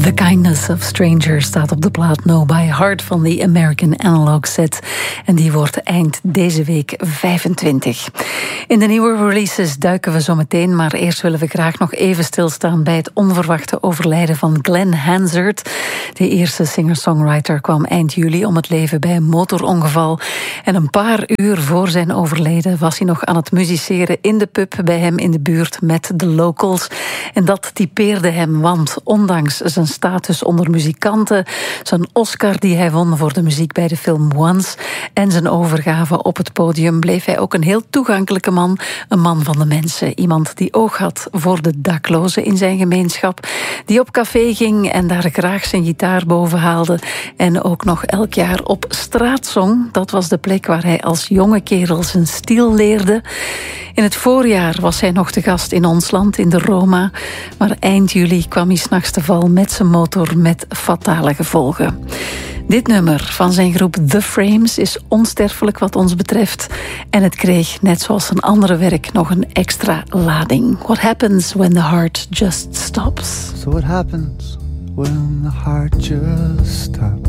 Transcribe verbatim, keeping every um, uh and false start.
The Kindness of Strangers staat op de plaat No by Heart van de American Analog Set. En die wordt eind deze week vijfentwintig. In de nieuwe releases duiken we zo meteen, maar eerst willen we graag nog even stilstaan bij het onverwachte overlijden van Glenn Hansard. De eerste singer-songwriter kwam eind juli om het leven bij een motorongeval. En een paar uur voor zijn overlijden was hij nog aan het musiceren in de pub bij hem in de buurt met de locals. En dat typeerde hem, want ondanks zijn status onder muzikanten, zijn Oscar die hij won voor de muziek bij de film Once en zijn overgave op het podium, bleef hij ook een heel toegankelijke man, een man van de mensen. Iemand die oog had voor de daklozen in zijn gemeenschap, die op café ging en daar graag zijn gitaar boven haalde en ook nog elk jaar op straat zong. Dat was de plek waar hij als jonge kerel zijn stiel leerde. In het voorjaar was hij nog te gast in ons land, in de Roma, maar eind juli kwam hij 's nachts te val met zijn motor met fatale gevolgen. Dit nummer van zijn groep The Frames is onsterfelijk wat ons betreft. En het kreeg, net zoals zijn andere werk, nog een extra lading. What happens when the heart just stops? So what happens when the heart just stops?